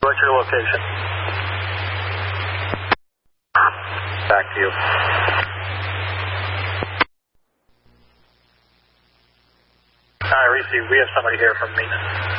What's your location? Back to you. All right, receive. We have somebody here from maintenance.